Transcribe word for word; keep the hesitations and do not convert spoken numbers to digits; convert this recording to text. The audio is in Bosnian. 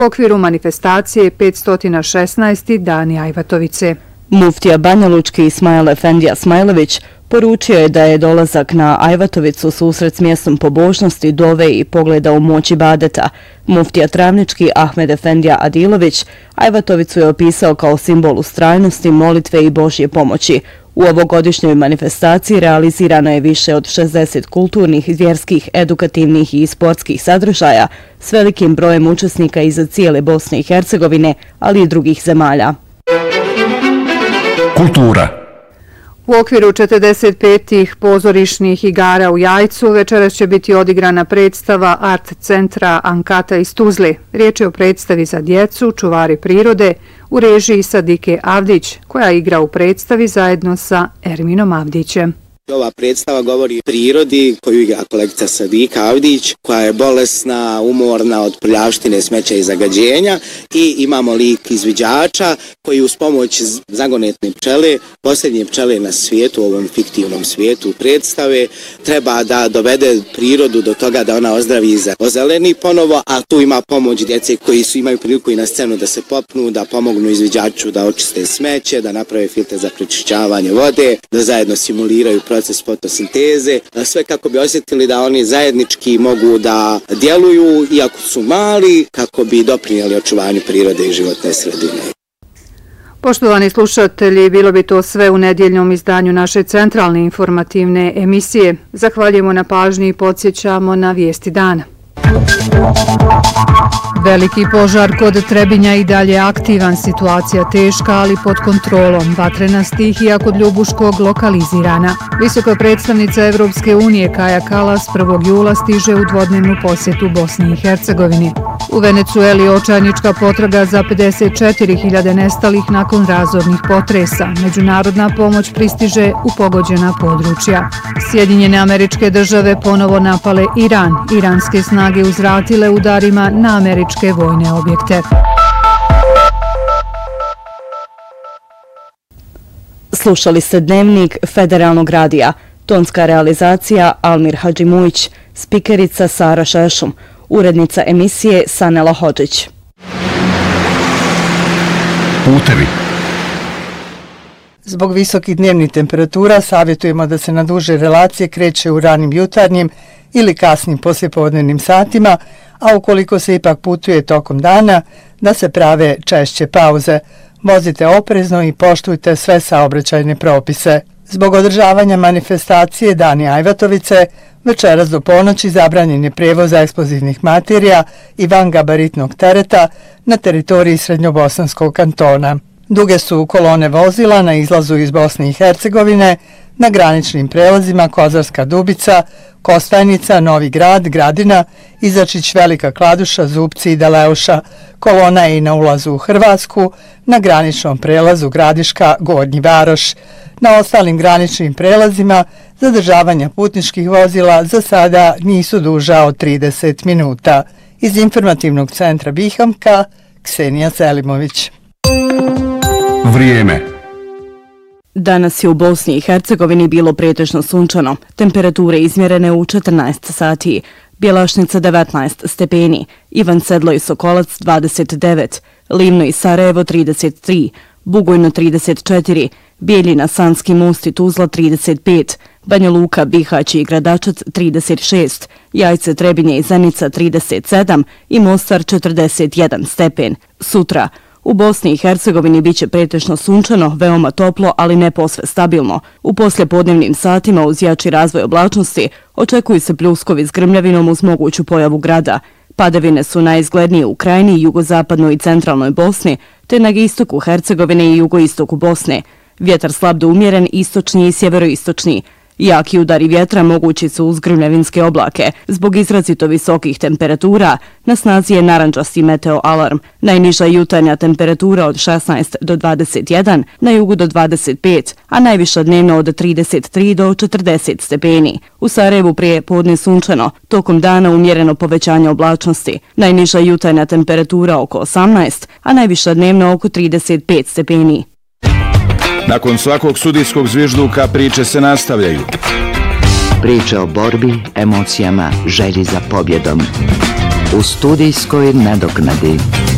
U okviru manifestacije petsto šesnaesti Dani Ajvatovice. Muftija Banjalučki Ismail Efendija Smajlović poručio je da je dolazak na Ajvatovicu susret s mjestom pobožnosti, dove i pogleda u moć ibadeta. Muftija Travnički Ahmed Efendija Adilović Ajvatovicu je opisao kao simbol ustrajnosti, molitve i Božje pomoći. U ovogodišnjoj manifestaciji realizirano je više od šezdeset kulturnih, vjerskih, edukativnih i sportskih sadržaja s velikim brojem učesnika iz cijele Bosne i Hercegovine, ali i drugih zemalja. Kultura. U okviru četrdeset petih pozorišnih igara u Jajcu večeras će biti odigrana predstava Art centra Ankata iz Tuzle. Riječ je o predstavi za djecu, čuvari prirode, u režiji Sadike Avdić, koja igra u predstavi zajedno sa Erminom Avdićem. Ova predstava govori o prirodi koju igra kolegica Sadika Avdić, koja je bolesna, umorna od prljavštine, smeća i zagađenja, i imamo lik izviđača koji uz pomoć zagonetne pčele, posljednje pčele na svijetu, u ovom fiktivnom svijetu predstave, treba da dovede prirodu do toga da ona ozdravi i ozeleni ponovo, a tu ima pomoć djece koji su imaju priliku i na scenu da se popnu, da pomognu izviđaču da očiste smeće, da naprave filtre za prečišćavanje vode, da zajedno simuliraju proces fotosinteze, sve kako bi osjetili da oni zajednički mogu da djeluju, iako su mali, kako bi doprinijeli očuvanju prirode i životne sredine. Poštovani slušatelji, bilo bi to sve u nedjeljnom izdanju naše centralne informativne emisije. Zahvaljujemo na pažnji i podsjećamo na vijesti dana. Veliki požar kod Trebinja i dalje aktivan, situacija teška, ali pod kontrolom. Vatrena stihija kod Ljubuškog lokalizirana. Visoka predstavnica Evropske unije Kaja Kalas prvog jula stiže u dvodnevnu posjetu Bosni i Hercegovini. U Venecueli očajnička potraga za pedeset četiri hiljade nestalih nakon razornih potresa. Međunarodna pomoć pristiže u pogođena područja. Sjedinjene Američke Države ponovo napale Iran. Iranske snage uzvratile udarima na američke vojne objekte. Slušali ste Dnevnik Federalnog radija. Tonska realizacija Almir Hadžimujić, spikerica Sara Šešum, urednica emisije Sanela Hodžić. Putevi. Zbog visokih dnevnih temperatura savjetujemo da se na duže relacije kreće u ranim jutarnjim ili kasnim poslijepodnevnim satima, a ukoliko se ipak putuje tokom dana, da se prave češće pauze. Vozite oprezno i poštujte sve saobraćajne propise. Zbog održavanja manifestacije Dani Ajvatovice, večeras do ponoći zabranjen je prijevoz eksplozivnih materija i vangabaritnog tereta na teritoriji Srednjobosanskog kantona. Duge su kolone vozila na izlazu iz Bosne i Hercegovine, na graničnim prelazima Kozarska Dubica, Kostajnica, Novi Grad, Gradina, Izačić, Velika Kladuša, Zupci i Deleuša. Kolona je i na ulazu u Hrvatsku, na graničnom prelazu Gradiška, Gornji Varoš. Na ostalim graničnim prelazima zadržavanja putničkih vozila za sada nisu duža od trideset minuta. Iz informativnog centra Bihamka, Ksenija Selimović. Vrijeme. Danas je u Bosni i Hercegovini bilo pretežno sunčano. Temperature izmjerene u četrnaest sati. Bjelašnica devetnaest stepeni, Ivan Sedlo i Sokolac dvadeset devet, Livno i Sarajevo trideset tri, Bugojno trideset četiri, Bijeljina, Sanski Most i Tuzla trideset pet, Banja Luka, Bihać i Gradačac trideset šest, Jajce, Trebinje i Zenica trideset sedam i Mostar četrdeset jedan stepen. Sutra u Bosni i Hercegovini biće pretežno sunčano, veoma toplo, ali ne posve stabilno. U poslijepodnevnim satima uz jači razvoj oblačnosti očekuju se pljuskovi s grmljavinom uz moguću pojavu grada. Padavine su najizglednije u krajini, jugozapadnoj i centralnoj Bosni, te na istoku Hercegovine i jugoistoku Bosne. Vjetar slab do umjeren, istočni i sjeveroistočni. Jaki udari vjetra mogući su uz grmljavinske oblake. Zbog izrazito visokih temperatura na snazi je narandžasti meteo alarm. Najniža jutarnja temperatura od šesnaest do dvadeset jedan, na jugu do dvadeset pet, a najviša dnevno od trideset tri do četrdeset stepeni. U Sarajevu prije podne sunčano, tokom dana umjereno povećanje oblačnosti. Najniža jutarnja temperatura oko osamnaest, a najviša dnevno oko trideset pet stepeni. Nakon svakog sudijskog zvižduka priče se nastavljaju. Priče o borbi, emocijama, želji za pobjedom. U studijskoj nadoknadi.